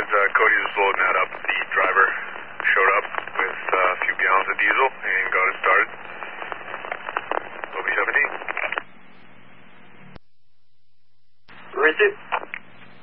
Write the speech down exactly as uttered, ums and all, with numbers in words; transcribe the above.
uh, Cody was loading that up. The driver showed up with uh, a few gallons of diesel and got it started. O B seventeen. Richard?